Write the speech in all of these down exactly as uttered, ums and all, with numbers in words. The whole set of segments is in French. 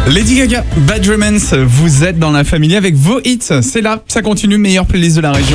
Lady Gaga, Bad Romance, vous êtes dans la famille avec vos hits. C'est là, ça continue, meilleure playlist de la région.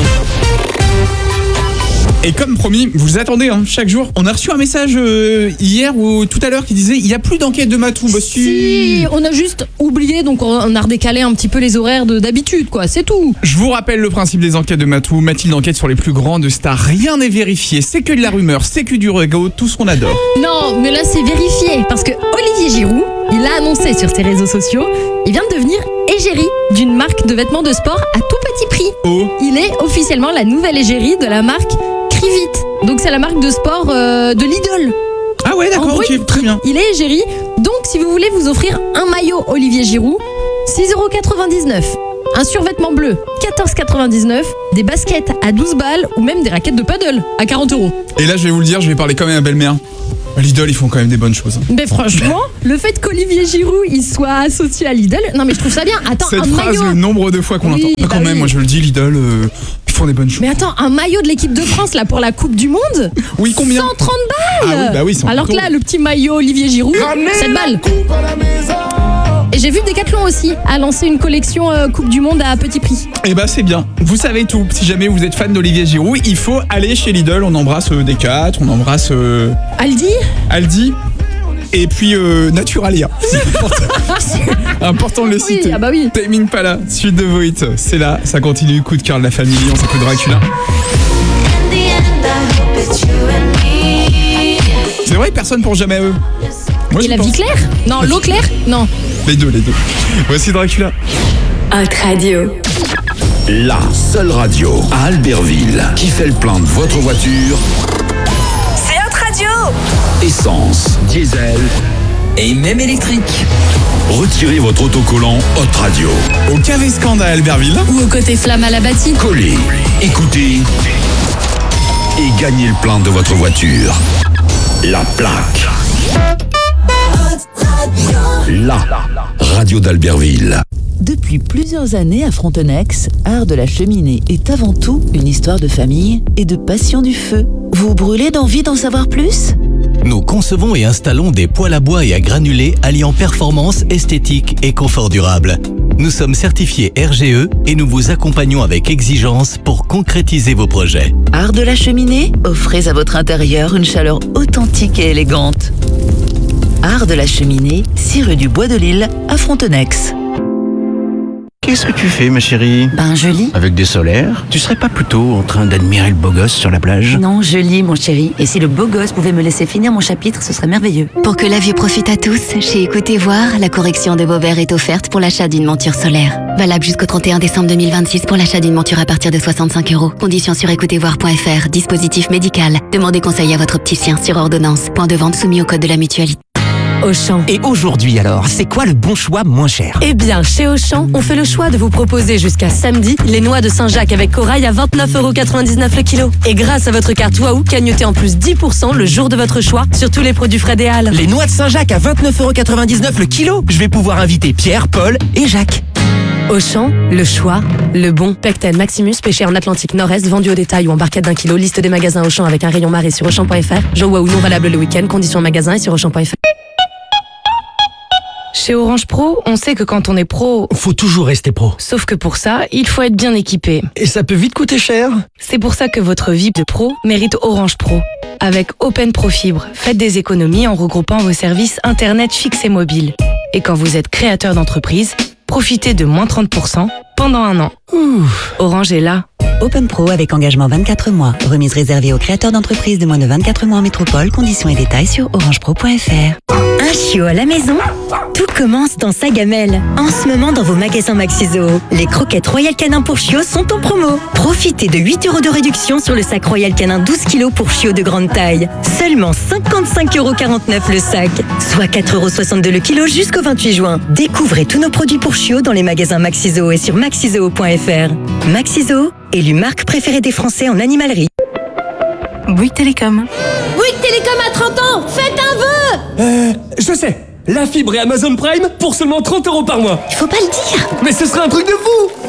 Et comme promis, vous attendez hein, chaque jour. On a reçu un message euh, hier ou tout à l'heure qui disait il n'y a plus d'enquête de Matou. Bah, si... si, on a juste oublié, donc on a redécalé un petit peu les horaires de, d'habitude, quoi. C'est tout. Je vous rappelle le principe des enquêtes de Matou. Mathilde enquête sur les plus grandes stars. Rien n'est vérifié. C'est que de la rumeur, c'est que du rego, tout ce qu'on adore. Non, mais là c'est vérifié parce que Olivier Giroud, il a annoncé sur ses réseaux sociaux, il vient de devenir égérie d'une marque de vêtements de sport à tout petit prix. Oh. Il est officiellement la nouvelle égérie de la marque Crivit. Donc c'est la marque de sport euh, de Lidl. Ah ouais, d'accord, ok, très bien. Il est égérie. Donc si vous voulez vous offrir un maillot Olivier Giroud, six euros quatre-vingt-dix-neuf. Un survêtement bleu, quatorze euros quatre-vingt-dix-neuf. Des baskets à douze balles ou même des raquettes de paddle à quarante euros. Et là, je vais vous le dire, je vais parler quand même à belle-mère. Lidl, ils font quand même des bonnes choses. Mais franchement, le fait qu'Olivier Giroud il soit associé à Lidl, non mais je trouve ça bien. Attends, cette un phrase, maillot. le nombre de fois qu'on Oui, l'entend. bah quand même, oui. moi je le dis, Lidl, euh, ils font des bonnes choses. Mais attends, un maillot de l'équipe de France là pour la Coupe du Monde. Oui, combien cent trente balles. Ah oui, bah oui, cent trente alors que là, le petit maillot Olivier Giroud, sept balles. Et j'ai vu Decathlon aussi a lancé une collection euh, Coupe du Monde à petit prix. Eh bah c'est bien, vous savez tout. Si jamais vous êtes fan d'Olivier Giroud, il faut aller chez Lidl. On embrasse euh, Decat, on embrasse euh, Aldi. Aldi. Et puis euh, Naturalia. C'est important. C'est important de le citer. Oui, ah bah oui. Timing pas là, suite de vos hits. C'est là, ça continue. Coup de cœur de la famille, on s'appelle Dracula. C'est vrai, personne pour jamais eux. Moi, Et je la pense. vie claire. Non, l'eau claire. Non. Les deux, les deux. Voici Dracula. Hot Radio. La seule radio à Albertville qui fait le plein de votre voiture. C'est Hot Radio. Essence, diesel Et même électrique. Retirez votre autocollant Hot Radio. Au K V Scandale à Albertville. Ou au côté flamme à la bâtie. Collez, écoutez et gagnez le plein de votre voiture. La plaque. La radio d'Albertville. Depuis plusieurs années à Frontenex, Art de la cheminée est avant tout une histoire de famille et de passion du feu. Vous brûlez d'envie d'en savoir plus ? Nous concevons et installons des poêles à bois et à granulés alliant performance, esthétique et confort durable. Nous sommes certifiés R G E et nous vous accompagnons avec exigence pour concrétiser vos projets. Art de la cheminée, offrez à votre intérieur une chaleur authentique et élégante. Art de la cheminée, six rue du Bois de Lille, à Frontenex. Qu'est-ce que tu fais, ma chérie? Ben, je lis. Avec des solaires? Tu serais pas plutôt en train d'admirer le beau gosse sur la plage? Non, je lis, mon chéri. Et si le beau gosse pouvait me laisser finir mon chapitre, ce serait merveilleux. Pour que la vue profite à tous, chez Écoutez Voir, la correction de vos verres est offerte pour l'achat d'une monture solaire. Valable jusqu'au trente et un décembre deux mille vingt-six pour l'achat d'une monture à partir de soixante-cinq euros. Conditions sur écoutez voir point f r. Dispositif médical. Demandez conseil à votre opticien sur ordonnance. Point de vente soumis au code de la mutualité. Auchan. Et aujourd'hui alors, c'est quoi le bon choix moins cher? Eh bien, chez Auchan, on fait le choix de vous proposer jusqu'à samedi les noix de Saint-Jacques avec corail à vingt-neuf euros quatre-vingt-dix-neuf le kilo. Et grâce à votre carte Waouh, cagnotez en plus dix pour cent le jour de votre choix sur tous les produits Fred et Halles. Les noix de Saint-Jacques à vingt-neuf euros quatre-vingt-dix-neuf le kilo. Je vais pouvoir inviter Pierre, Paul et Jacques. Auchan, le choix, le bon. Pecten Maximus, pêché en Atlantique Nord-Est, vendu au détail ou en barquette d'un kilo. Liste des magasins Auchan avec un rayon marée sur Auchan point f r. Jour Waouh non valable le week-end. Conditions en magasin et sur Auchan point f r. Chez Orange Pro, on sait que quand on est pro... Faut toujours rester pro. Sauf que pour ça, il faut être bien équipé. Et ça peut vite coûter cher. C'est pour ça que votre vie de pro mérite Orange Pro. Avec Open Pro Fibre, faites des économies en regroupant vos services Internet fixes et mobiles. Et quand vous êtes créateur d'entreprise, profitez de moins trente pour cent pendant un an. Ouh. Orange est là. Open Pro avec engagement vingt-quatre mois. Remise réservée aux créateurs d'entreprises de moins de vingt-quatre mois en métropole. Conditions et détails sur orange pro point f r. Un chiot à la maison? Tout commence dans sa gamelle. En ce moment, dans vos magasins Maxi-Zoo, les croquettes Royal Canin pour chiots sont en promo. Profitez de huit euros de réduction sur le sac Royal Canin douze kilos pour chiots de grande taille. Seulement cinquante-cinq euros quarante-neuf le sac, soit quatre euros soixante-deux le kilo jusqu'au vingt-huit juin. Découvrez tous nos produits pour chiots dans les magasins Maxi-Zoo et sur maxizoo point f r. Maxi-Zoo, élue marque préférée des Français en animalerie. Bouygues Télécom. Bouygues Télécom à trente ans, faites un vœu. Euh, je sais. La fibre et Amazon Prime pour seulement trente euros par mois. Il faut pas le dire. Mais ce serait un truc de fou.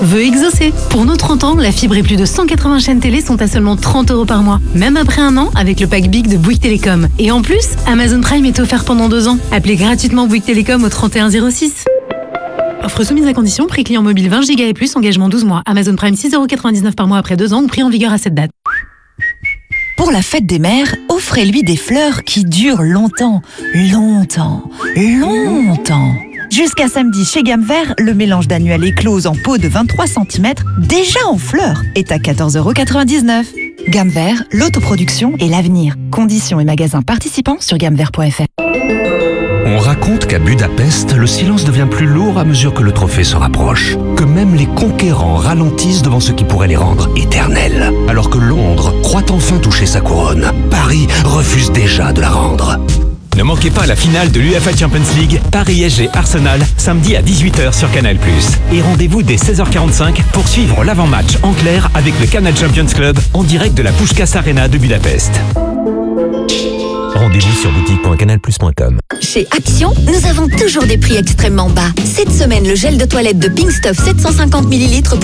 veut exaucer. Pour nos trente ans, la fibre et plus de cent quatre-vingts chaînes télé sont à seulement trente euros par mois. Même après un an, avec le pack Big de Bouygues Télécom. Et en plus, Amazon Prime est offert pendant deux ans. Appelez gratuitement Bouygues Télécom au trente et un zéro six. Offre soumise à condition, prix client mobile vingt giga et plus, engagement douze mois. Amazon Prime six euros quatre-vingt-dix-neuf par mois après deux ans ou prix en vigueur à cette date. Pour la fête des mères, offrez-lui des fleurs qui durent longtemps, longtemps, longtemps. Jusqu'à samedi chez Gamme Vert, le mélange d'annuel éclose en pot de vingt-trois centimètres, déjà en fleurs, est à quatorze euros quatre-vingt-dix-neuf. Gamme Vert, l'autoproduction et l'avenir. Conditions et magasins participants sur gamme vert point f r. On raconte qu'à Budapest, le silence devient plus lourd à mesure que le trophée se rapproche. Que même les conquérants ralentissent devant ce qui pourrait les rendre éternels. Alors que Londres croit enfin toucher sa couronne, Paris refuse déjà de la rendre. Ne manquez pas la finale de l'U E F A Champions League, Paris S G Arsenal, samedi à dix-huit heures sur Canal plus. Et rendez-vous dès seize heures quarante-cinq pour suivre l'avant-match en clair avec le Canal Champions Club en direct de la Puskás Arena de Budapest. Rendez-vous sur boutique point canal plus point com. Chez Action, nous avons toujours des prix extrêmement bas. Cette semaine, le gel de toilette de Pink Stuff sept cent cinquante millilitres